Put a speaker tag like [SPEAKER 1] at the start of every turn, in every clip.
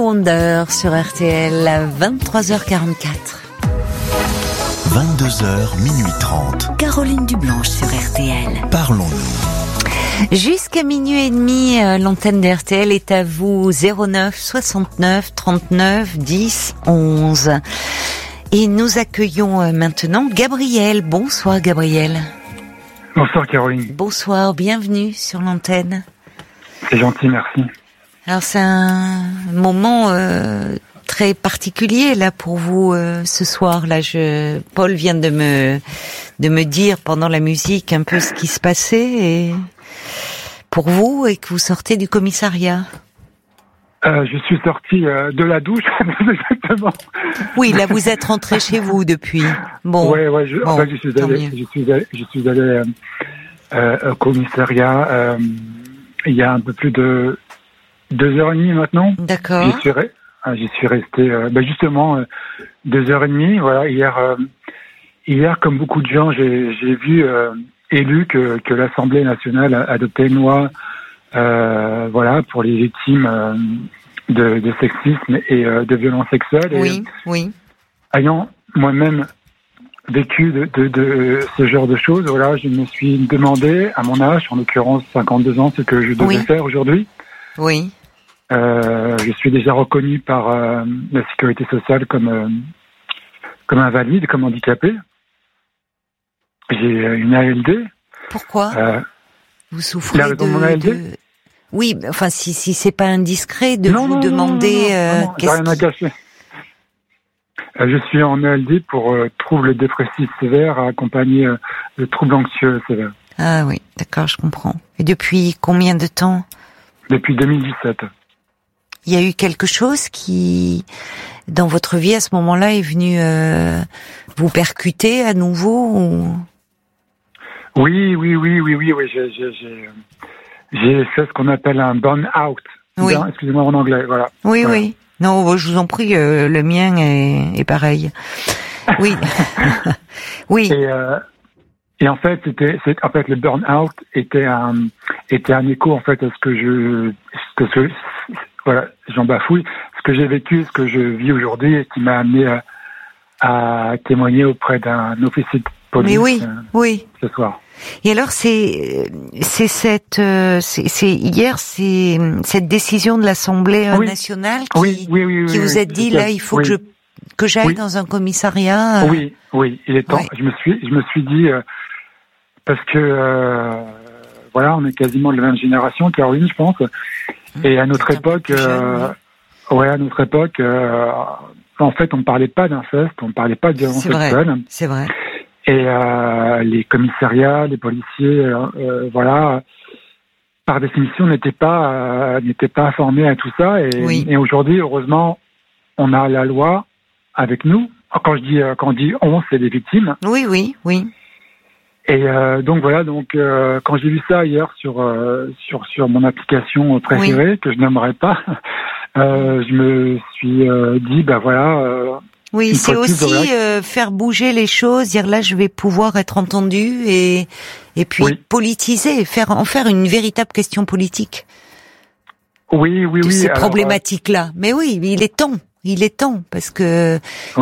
[SPEAKER 1] Wonder sur RTL à 23h44.
[SPEAKER 2] 22h, minuit 30.
[SPEAKER 1] Caroline Dublanche sur RTL.
[SPEAKER 2] Parlons-nous.
[SPEAKER 1] Jusqu'à minuit et demi, l'antenne de RTL est à vous. 09 69 39 10 11. Et nous accueillons maintenant Gabriel. Bonsoir Gabriel.
[SPEAKER 3] Bonsoir Caroline.
[SPEAKER 1] Bonsoir, bienvenue sur l'antenne.
[SPEAKER 3] C'est gentil, merci.
[SPEAKER 1] Alors c'est un moment très particulier là pour vous ce soir. Là, Paul vient de me dire pendant la musique un peu ce qui se passait et pour vous et que vous sortez du commissariat.
[SPEAKER 3] Je suis sorti de la douche, exactement.
[SPEAKER 1] Oui, là vous êtes rentré chez vous depuis. Bon.
[SPEAKER 3] Ouais, je suis allé au commissariat il y a un peu plus de 2h30 maintenant.
[SPEAKER 1] D'accord.
[SPEAKER 3] J'y suis resté justement 2h30. Voilà, hier, comme beaucoup de gens, j'ai vu élu que l'Assemblée nationale a adopté une loi pour les victimes de sexisme et de violences sexuelles.
[SPEAKER 1] Oui.
[SPEAKER 3] Ayant moi-même vécu de ce genre de choses, voilà, je me suis demandé, à mon âge, en l'occurrence 52 ans, ce que je devais faire aujourd'hui.
[SPEAKER 1] Oui.
[SPEAKER 3] Je suis déjà reconnu par la sécurité sociale comme invalide, comme handicapé. J'ai une ALD.
[SPEAKER 1] Pourquoi vous souffrez
[SPEAKER 3] de mon ALD.
[SPEAKER 1] Oui, enfin si c'est pas indiscret de vous demander
[SPEAKER 3] j'ai rien à cacher. Je suis en ALD pour troubles dépressifs sévères accompagnés de troubles anxieux sévères.
[SPEAKER 1] Ah oui, d'accord, je comprends. Et depuis combien de temps ?
[SPEAKER 3] Depuis 2017.
[SPEAKER 1] Il y a eu quelque chose qui, dans votre vie à ce moment-là, est venu vous percuter à nouveau ou...
[SPEAKER 3] Oui. J'ai fait ce qu'on appelle un burn-out.
[SPEAKER 1] Oui.
[SPEAKER 3] Excusez-moi en anglais, voilà.
[SPEAKER 1] Oui. Non, je vous en prie, le mien est pareil. Oui. Oui.
[SPEAKER 3] Et en fait, le burn-out était un écho en fait à j'en bafouille, ce que j'ai vécu, ce que je vis aujourd'hui et qui m'a amené à témoigner auprès d'un officier de police.
[SPEAKER 1] Mais oui.
[SPEAKER 3] Ce soir.
[SPEAKER 1] Et alors c'est cette décision de l'Assemblée nationale qui vous a dit là il faut que j'aille dans un commissariat.
[SPEAKER 3] Oui, il est temps. Je me suis dit parce que on est quasiment de la même génération, Caroline, je pense. Et à notre époque, en fait, on ne parlait pas d'inceste, on ne parlait pas de violence sexuelle.
[SPEAKER 1] C'est vrai.
[SPEAKER 3] Et les commissariats, les policiers, par définition, n'étaient pas informés à tout ça. Et aujourd'hui, heureusement, on a la loi avec nous. Quand on dit on, c'est les victimes.
[SPEAKER 1] Oui.
[SPEAKER 3] Et donc quand j'ai vu ça hier sur mon application préférée que je n'aimerais pas, je me suis dit
[SPEAKER 1] oui, c'est aussi faire bouger les choses, dire là je vais pouvoir être entendu et puis politiser, en faire une véritable question politique.
[SPEAKER 3] Oui.
[SPEAKER 1] Ces problématiques-là. Mais oui, il est temps parce que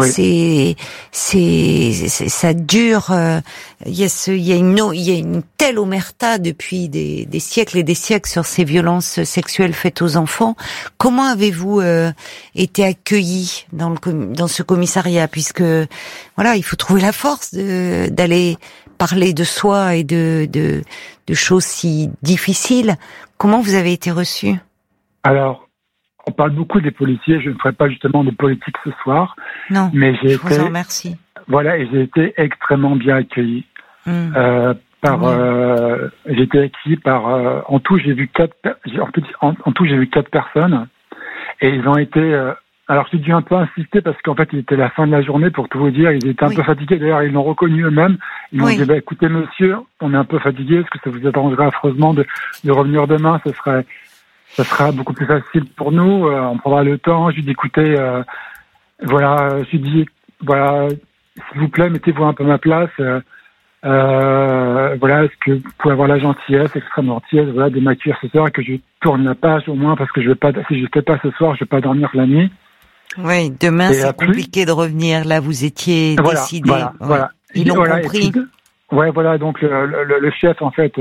[SPEAKER 1] ça dure. Il y a une telle omerta depuis des siècles et des siècles sur ces violences sexuelles faites aux enfants. Comment avez-vous été accueillis dans ce commissariat, puisque il faut trouver la force d'aller parler de soi et de choses si difficiles. Comment vous avez été reçus ?
[SPEAKER 3] Alors, on parle beaucoup des policiers. Je ne ferai pas justement de politique ce soir.
[SPEAKER 1] Non,
[SPEAKER 3] mais
[SPEAKER 1] je vous en remercie.
[SPEAKER 3] Voilà, et j'ai été extrêmement bien accueilli. J'ai été accueilli par en tout j'ai vu 4 personnes et ils ont été alors j'ai dû un peu insister parce qu'en fait il était la fin de la journée, pour tout vous dire, ils étaient un peu fatigués, d'ailleurs ils l'ont reconnu eux-mêmes. Ils m'ont dit écoutez monsieur, on est un peu fatigués, est-ce que ça vous arrangerait affreusement de revenir demain, ça sera beaucoup plus facile pour nous, on prendra le temps. Je lui ai dit écoutez s'il vous plaît, mettez-vous un peu à ma place. Voilà, est-ce que vous pouvez avoir la gentillesse, extrême gentillesse, voilà, de m'accueillir ce soir et que je tourne la page au moins parce que je vais pas, si je ne fais pas ce soir, je vais pas dormir la nuit.
[SPEAKER 1] Oui, demain et c'est compliqué de revenir. Là, vous étiez décidé.
[SPEAKER 3] Voilà.
[SPEAKER 1] Ils l'ont compris.
[SPEAKER 3] Voilà, donc le chef en fait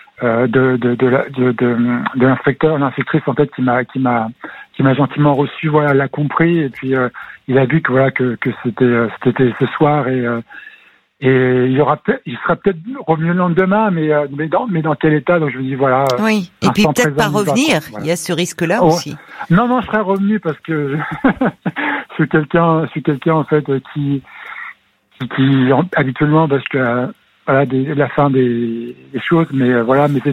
[SPEAKER 3] de l'inspecteur, l'inspectrice en fait qui m'a gentiment reçu, voilà, l'a compris et puis il a vu que voilà que c'était ce soir et il sera peut-être revenu le lendemain, mais dans quel état? Donc je me dis voilà.
[SPEAKER 1] Oui. Et puis peut-être pas revenir. Voilà. Il y a ce risque-là aussi.
[SPEAKER 3] Non, je serais revenu parce que je suis quelqu'un en fait qui habituellement parce que voilà la fin des choses, mais voilà, mais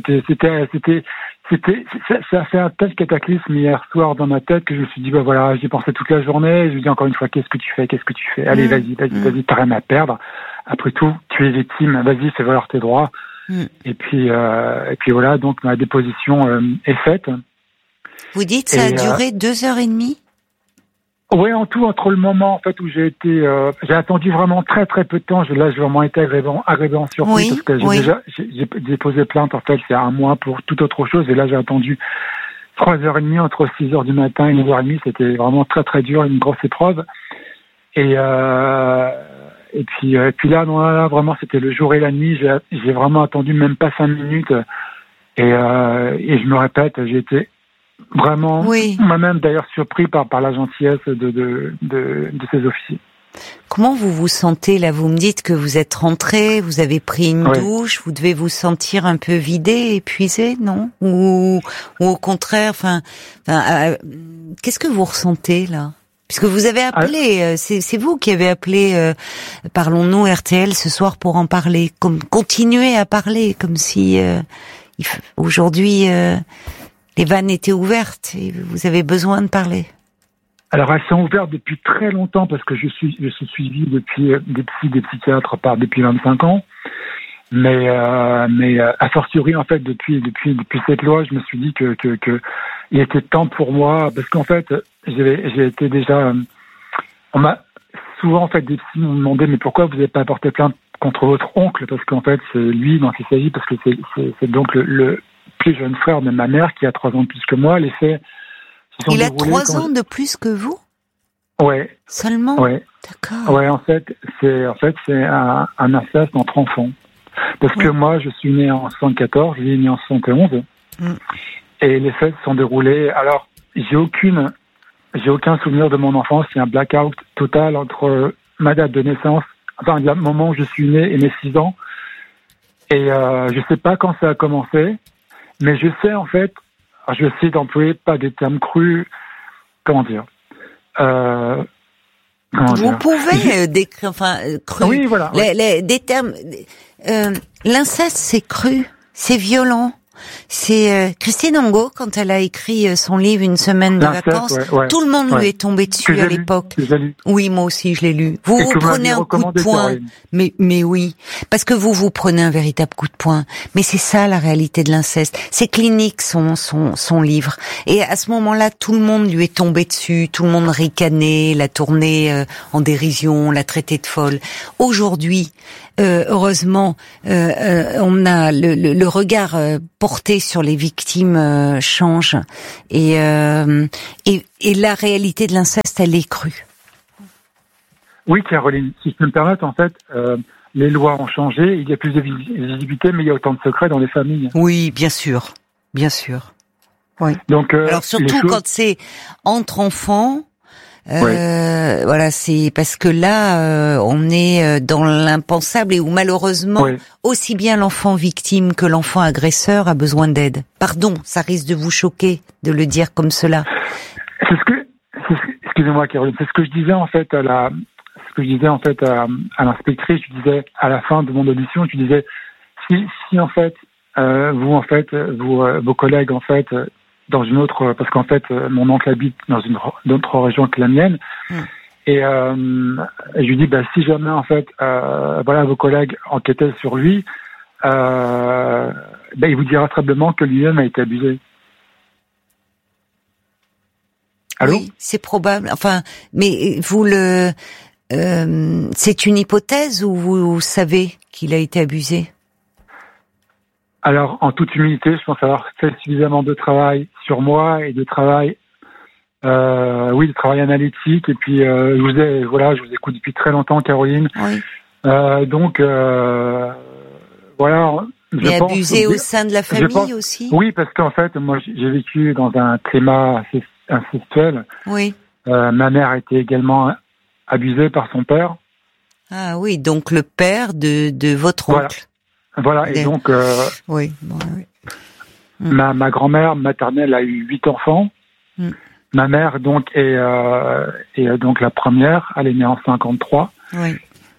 [SPEAKER 3] ça a fait un tel cataclysme hier soir dans ma tête que je me suis dit bah voilà, j'y pensais toute la journée. Et je me dis encore une fois qu'est-ce que tu fais? Allez, vas-y, t'as rien à perdre. Après tout, tu es victime, vas-y, fais valoir tes droits. Et puis voilà, donc ma déposition est faite.
[SPEAKER 1] Vous dites ça a duré 2h30?
[SPEAKER 3] Oui, en tout, entre le moment en fait où j'ai attendu vraiment très très peu de temps. Là, j'ai vraiment été agréablement surpris parce que j'ai déposé plainte en fait il y a un mois pour toute autre chose et là j'ai attendu 3h30 entre 6h du matin et 9h30. C'était vraiment très très dur, une grosse épreuve. Et puis là, vraiment, c'était le jour et la nuit. J'ai vraiment attendu même pas 5 minutes. Et je me répète, j'ai été vraiment, moi-même d'ailleurs, surpris par la gentillesse de ces officiers.
[SPEAKER 1] Comment vous vous sentez là? Vous me dites que vous êtes rentré, vous avez pris une douche, vous devez vous sentir un peu vidé, épuisé, non? Ou au contraire, qu'est-ce que vous ressentez là? Puisque vous avez appelé, c'est vous qui avez appelé Parlons-nous RTL ce soir pour en parler, continuer à parler, comme si aujourd'hui les vannes étaient ouvertes et vous avez besoin de parler.
[SPEAKER 3] Alors elles sont ouvertes depuis très longtemps parce que je suis suivi depuis des psychiatres depuis 25 ans, mais a fortiori en fait depuis cette loi, je me suis dit que il était temps pour moi parce qu'en fait j'ai été déjà on m'a souvent en fait des psys m'ont demandé mais pourquoi vous n'avez pas porté plainte contre votre oncle parce qu'en fait c'est lui dont il s'agit parce que c'est donc le plus jeune frère de ma mère qui a 3 ans de plus que moi. Les faits
[SPEAKER 1] il a 3 ans de plus que vous?
[SPEAKER 3] Ouais.
[SPEAKER 1] Seulement?
[SPEAKER 3] Ouais.
[SPEAKER 1] D'accord.
[SPEAKER 3] Ouais, en fait c'est un inceste entre enfants. Parce que moi je suis né en 74, lui est né en 71. Et les faits se sont déroulés. Alors, j'ai aucun souvenir de mon enfance. Il y a un blackout total entre ma date de naissance, enfin, le moment où je suis né et mes 6 ans. Et je sais pas quand ça a commencé, mais je sais en fait, je vais essayer d'employer pas des termes crus, comment dire.
[SPEAKER 1] Vous pouvez décrire, cru.
[SPEAKER 3] Oui, voilà.
[SPEAKER 1] Des termes. L'inceste, c'est cru, c'est violent. C'est Christine Angot, quand elle a écrit son livre Une semaine de vacances, tout le monde lui est tombé dessus à l'époque. Oui, moi aussi je l'ai lu. Vous prenez un coup de poing, mais oui, parce que vous prenez un véritable coup de poing. Mais c'est ça la réalité de l'inceste. C'est clinique son livre. Et à ce moment-là, tout le monde lui est tombé dessus, tout le monde ricanait, l'a tourné en dérision, l'a traité de folle. Aujourd'hui, heureusement, on a le regard porté sur les victimes change et la réalité de l'inceste, elle est crue.
[SPEAKER 3] Oui, Caroline, si je peux me permettre, en fait, les lois ont changé, il y a plus de visibilité, mais il y a autant de secrets dans les familles.
[SPEAKER 1] Oui, bien sûr, bien sûr. Oui.
[SPEAKER 3] Donc,
[SPEAKER 1] alors surtout quand c'est entre enfants. Voilà, c'est parce que là, on est dans l'impensable et où malheureusement, aussi bien l'enfant victime que l'enfant agresseur a besoin d'aide. Pardon, ça risque de vous choquer de le dire comme cela.
[SPEAKER 3] Excusez-moi, Caroline, c'est ce que je disais en fait à l'inspectrice. Je disais à la fin de mon audition, je disais si en fait vos collègues en fait dans une autre, parce qu'en fait, mon oncle habite dans une autre région que la mienne. Et je lui dis, si jamais, en fait, vos collègues enquêtaient sur lui, il vous dira tremblement que lui-même a été abusé. Allô?
[SPEAKER 1] Oui, c'est probable. Enfin, mais vous le... C'est une hypothèse ou vous savez qu'il a été abusé?
[SPEAKER 3] Alors, en toute humilité, je pense avoir fait suffisamment de travail sur moi et de travail, de travail analytique. Et puis, je vous écoute depuis très longtemps, Caroline.
[SPEAKER 1] Oui.
[SPEAKER 3] Donc, voilà.
[SPEAKER 1] Mais abusé au sein de la famille aussi?
[SPEAKER 3] Oui, parce qu'en fait, moi, j'ai vécu dans un climat incestuel.
[SPEAKER 1] Oui.
[SPEAKER 3] Ma mère a été également abusée par son père.
[SPEAKER 1] Ah oui, donc le père de votre oncle.
[SPEAKER 3] Voilà, et donc
[SPEAKER 1] oui. Bon, oui.
[SPEAKER 3] Ma grand-mère maternelle a eu 8 enfants. Ma mère donc est donc la première, elle est née en 53.
[SPEAKER 1] Oui.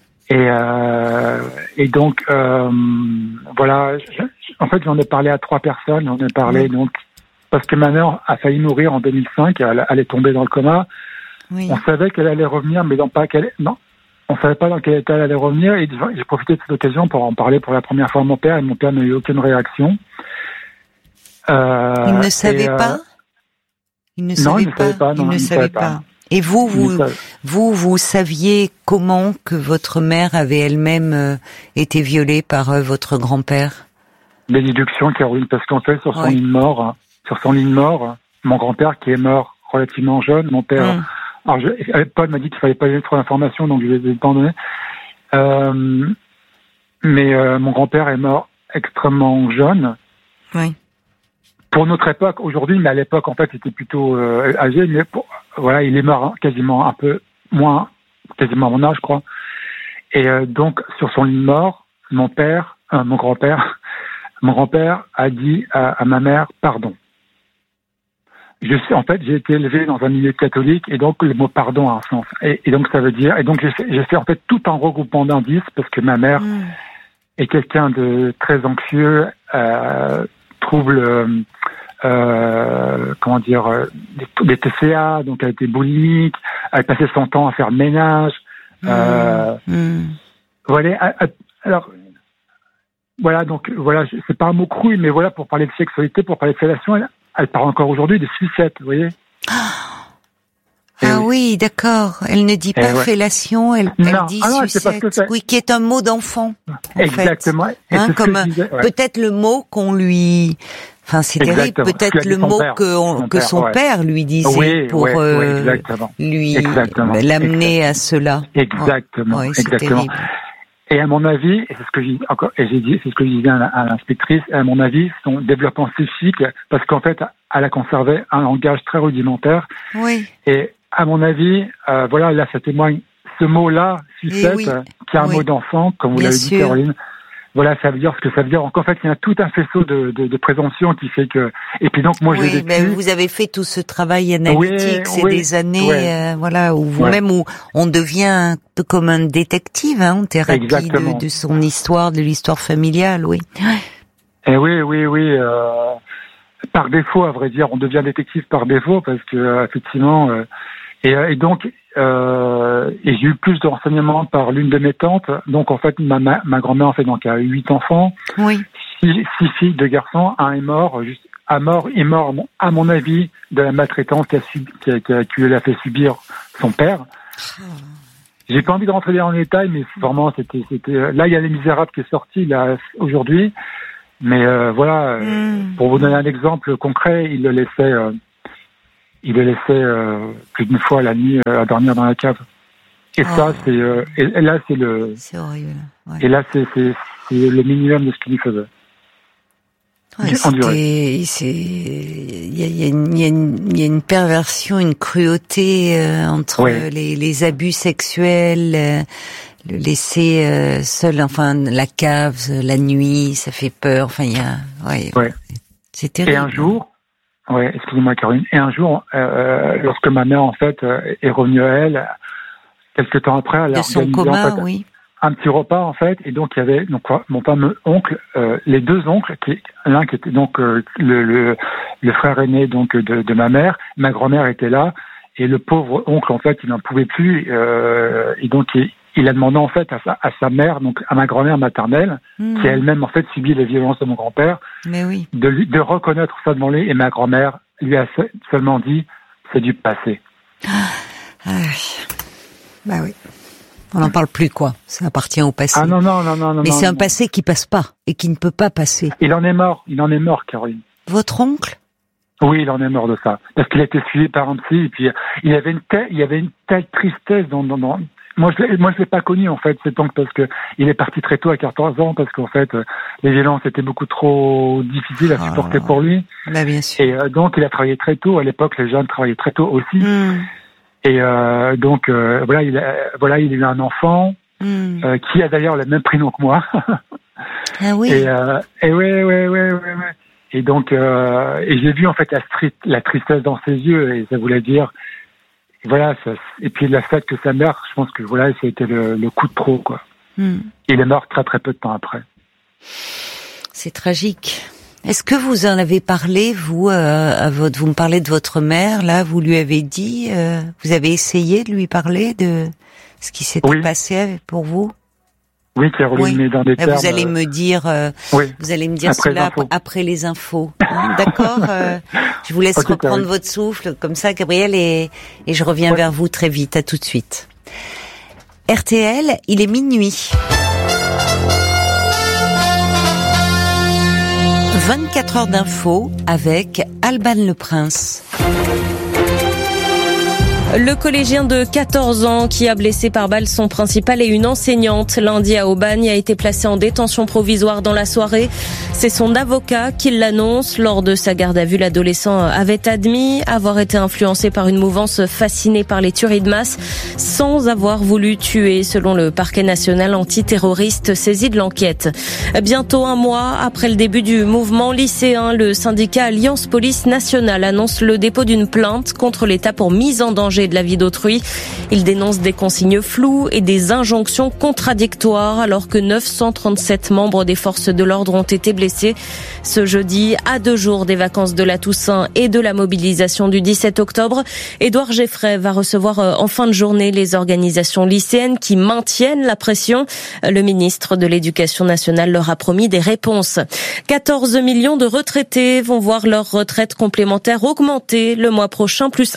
[SPEAKER 3] Et donc voilà, en fait j'en ai parlé à 3 personnes, j'en ai parlé donc parce que ma mère a failli mourir en 2005, elle est tombée dans le coma. Oui. On savait qu'elle allait revenir, mais on savait pas dans quel état elle allait revenir, et j'ai profité de cette occasion pour en parler pour la première fois à mon père, et mon père n'a eu aucune réaction.
[SPEAKER 1] Il ne savait pas? Il ne savait pas. Et vous saviez comment que votre mère avait elle-même été violée par votre grand-père?
[SPEAKER 3] Les déductions, Caroline, parce qu'en fait, sur son lit de mort, mon grand-père qui est mort relativement jeune, mon père... Alors, Paul m'a dit qu'il fallait pas donner trop d'informations, donc je vais pas en donner. Mais mon grand-père est mort extrêmement jeune. Oui. Pour notre époque, aujourd'hui, mais à l'époque, en fait, il était plutôt âgé. Mais voilà, il est mort quasiment un peu moins, quasiment à mon âge, je crois. Et donc, sur son lit de mort, mon grand-père a dit à ma mère pardon. En fait, j'ai été élevé dans un milieu catholique, et donc le mot pardon a un sens. Et donc ça veut dire, et donc j'ai fait en fait tout un regroupement d'indices, parce que ma mère est quelqu'un de très anxieux, trouble, des TCA, donc elle était boulimique, elle passait son temps à faire le ménage. Voilà, alors voilà, donc voilà, c'est pas un mot cru, mais voilà, pour parler de sexualité, pour parler de fellation, elle parle encore aujourd'hui de sucette, vous voyez.
[SPEAKER 1] Oui, d'accord. Elle ne dit pas fellation, elle dit sucette. Oui, qui est un mot d'enfant.
[SPEAKER 3] Exactement.
[SPEAKER 1] Peut-être le mot qu'on lui... Enfin, c'est terrible. Peut-être le mot que son père lui disait pour lui l'amener à cela.
[SPEAKER 3] Exactement.
[SPEAKER 1] C'est terrible.
[SPEAKER 3] Et à mon avis, et c'est ce que je disais à l'inspectrice, à mon avis, son développement psychique, parce qu'en fait, elle a conservé un langage très rudimentaire. Oui. Et à mon avis, voilà, là, ça témoigne, ce mot-là, sucette, qui est un mot d'enfant, comme vous l'avez dit, Caroline. Voilà, ça veut dire ce que ça veut dire. Donc, en fait, il y a tout un faisceau de présomption qui fait que... Et puis donc, moi, j'ai vécu...
[SPEAKER 1] mais vous avez fait tout ce travail analytique, c'est des années, voilà, où vous-même, où on devient un peu comme un détective, en thérapie de son histoire, de l'histoire familiale, oui.
[SPEAKER 3] Et oui. Par défaut, à vrai dire, on devient détective par défaut, parce que, effectivement... Et donc... et j'ai eu plus de renseignements par l'une de mes tantes. Donc en fait, ma grand-mère en fait donc a eu 8 enfants. Oui. 6 filles, 2 garçons. Un est mort. Il est mort à mon avis de la maltraitance qui lui a fait subir son père. J'ai pas envie de rentrer en détail, mais vraiment c'était là il y a Les Misérables qui est sorti là aujourd'hui. Mais voilà, pour vous donner un exemple concret, il le laissait plus d'une fois la nuit à dormir dans la cave. Et ça, c'est et là c'est le.
[SPEAKER 1] C'est horrible. Ouais.
[SPEAKER 3] Et là c'est le minimum de ce qu'il lui faisait.
[SPEAKER 1] Il y a une perversion, une cruauté entre les abus sexuels, le laisser seul, enfin la cave, la nuit, ça fait peur. Enfin il y a, c'est terrible.
[SPEAKER 3] Et un jour. Ouais, excusez-moi Caroline. Et un jour, lorsque ma mère en fait est revenue à elle, quelques temps après, elle a organisé un petit repas en fait, et donc il y avait donc mon fameux oncle, les 2 oncles, l'un qui était donc le frère aîné donc de ma mère, ma grand-mère était là, et le pauvre oncle en fait il n'en pouvait plus, et donc il a demandé en fait à sa mère, donc à ma grand-mère maternelle, qui elle-même en fait subit les violences de mon grand-père, de reconnaître ça devant lui, et ma grand-mère lui a seulement dit c'est du passé.
[SPEAKER 1] Bah oui. On n'en parle plus, quoi. Ça appartient au passé.
[SPEAKER 3] Ah non.
[SPEAKER 1] Mais c'est un passé qui passe pas et qui ne peut pas passer.
[SPEAKER 3] Il en est mort, Caroline.
[SPEAKER 1] Votre oncle?
[SPEAKER 3] Oui, il en est mort de ça. Parce qu'il a été suivi par un psy, et puis il y avait une telle tristesse dans. Moi, je l'ai pas connu, en fait, cet oncle, parce que il est parti très tôt à 14 ans, parce qu'en fait, les violences étaient beaucoup trop difficiles à supporter pour lui.
[SPEAKER 1] Bah, bien sûr.
[SPEAKER 3] Et donc, il a travaillé très tôt. À l'époque, les jeunes travaillaient très tôt aussi. Et donc, voilà, il a eu un enfant qui a d'ailleurs le même prénom que moi.
[SPEAKER 1] Ah oui.
[SPEAKER 3] Et ouais. Et donc, et j'ai vu en fait la tristesse dans ses yeux, et ça voulait dire, voilà, et puis le fait que sa mère, je pense que voilà, c'était le coup de trop, quoi. Il est mort très très peu de temps après.
[SPEAKER 1] C'est tragique. Est-ce que vous en avez parlé, vous, vous me parlez de votre mère, là, vous lui avez dit, vous avez essayé de lui parler de ce qui s'était passé pour vous?
[SPEAKER 3] Oui, Caroline, mais dans des termes.
[SPEAKER 1] Vous allez me dire, vous allez me dire cela après les infos. Hein, d'accord. Je vous laisse reprendre votre souffle comme ça, Gabriel, et je reviens vers vous très vite. À tout de suite. RTL, il est minuit. 24 heures d'infos avec Alban Le Prince.
[SPEAKER 4] Le collégien de 14 ans qui a blessé par balle son principal et une enseignante lundi à Aubagne a été placé en détention provisoire dans la soirée. C'est son avocat qui l'annonce. Lors de sa garde à vue, l'adolescent avait admis avoir été influencé par une mouvance fascinée par les tueries de masse sans avoir voulu tuer, selon le parquet national antiterroriste saisi de l'enquête. Bientôt un mois après le début du mouvement lycéen, le syndicat Alliance Police Nationale annonce le dépôt d'une plainte contre l'État pour mise en danger de la vie d'autrui. Il dénonce des consignes floues et des injonctions contradictoires alors que 937 membres des forces de l'ordre ont été blessés ce jeudi, à 2 jours des vacances de la Toussaint et de la mobilisation du 17 octobre. Édouard Geffray va recevoir en fin de journée les organisations lycéennes qui maintiennent la pression. Le ministre de l'Éducation nationale leur a promis des réponses. 14 millions de retraités vont voir leur retraite complémentaire augmenter le mois prochain, plus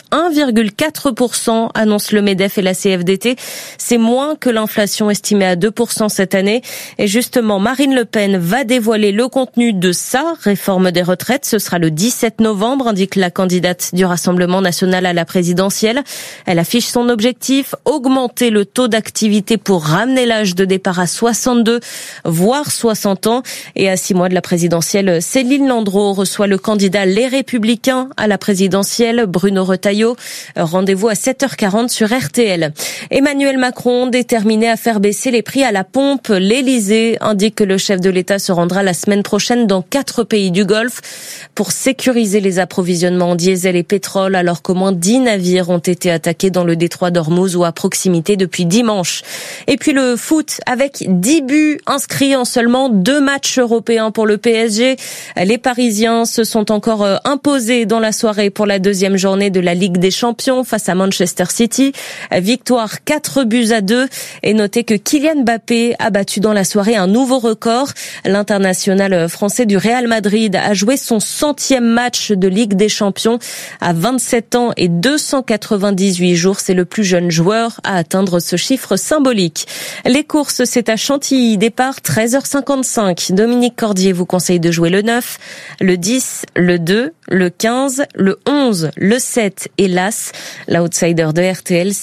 [SPEAKER 4] 1,4%, annonce le MEDEF et la CFDT. C'est moins que l'inflation estimée à 2% cette année. Et justement, Marine Le Pen va dévoiler le contenu de sa réforme des retraites. Ce sera le 17 novembre, indique la candidate du Rassemblement national à la présidentielle. Elle affiche son objectif, augmenter le taux d'activité pour ramener l'âge de départ à 62, voire 60 ans. Et à 6 mois de la présidentielle, Céline Landreau reçoit le candidat Les Républicains à la présidentielle, Bruno Retailleau. Rendez-vous à 7h40 sur RTL. Emmanuel Macron, déterminé à faire baisser les prix à la pompe. L'Élysée indique que le chef de l'État se rendra la semaine prochaine dans 4 pays du Golfe pour sécuriser les approvisionnements en diesel et pétrole, alors qu'au moins 10 navires ont été attaqués dans le détroit d'Ormuz ou à proximité depuis dimanche. Et puis le foot avec 10 buts inscrits en seulement 2 matchs européens pour le PSG. Les Parisiens se sont encore imposés dans la soirée pour la 2e journée de la Ligue des Champions face à Manchester City. Victoire 4-2. Et notez que Kylian Mbappé a battu dans la soirée un nouveau record. L'international français du Real Madrid a joué son 100e match de Ligue des Champions à 27 ans et 298 jours. C'est le plus jeune joueur à atteindre ce chiffre symbolique. Les courses, c'est à Chantilly. Départ 13h55. Dominique Cordier vous conseille de jouer le 9, le 10, le 2, le 15, le 11, le 7 et l'As. L'outsider de RTL,